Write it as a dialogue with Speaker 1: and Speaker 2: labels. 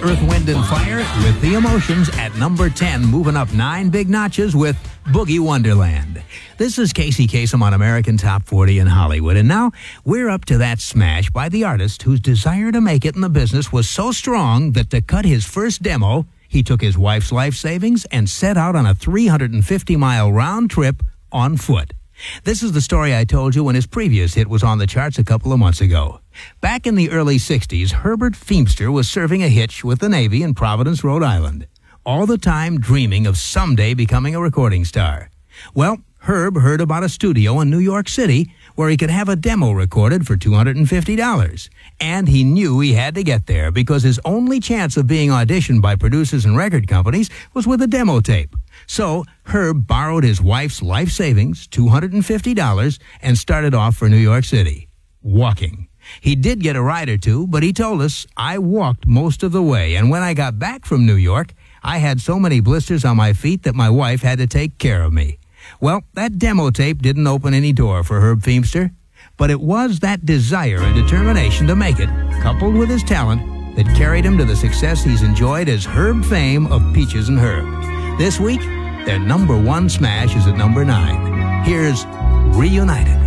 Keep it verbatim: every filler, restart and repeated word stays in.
Speaker 1: Earth, Wind and Fire with The Emotions at number ten, moving up nine big notches with Boogie Wonderland. This is Casey Kasem on American Top forty in Hollywood, and now we're up to that smash by the artist whose desire to make it in the business was so strong that to cut his first demo, he took his wife's life savings and set out on a three hundred fifty mile round trip on foot. This is the story I told you when his previous hit was on the charts a couple of months ago. Back in the early sixties, Herbert Feimster was serving a hitch with the Navy in Providence, Rhode Island, all the time dreaming of someday becoming a recording star. Well, Herb heard about a studio in New York City where he could have a demo recorded for two hundred fifty dollars. And he knew he had to get there because his only chance of being auditioned by producers and record companies was with a demo tape. So Herb borrowed his wife's life savings, two hundred fifty dollars, and started off for New York City, walking. He did get a ride or two, but he told us, I walked most of the way, and when I got back from New York, I had so many blisters on my feet that my wife had to take care of me. Well, that demo tape didn't open any door for Herb Feimster, but it was that desire and determination to make it, coupled with his talent, that carried him to the success he's enjoyed as Herb fame of Peaches and Herb. This week, their number one smash is at number nine. Here's Reunited.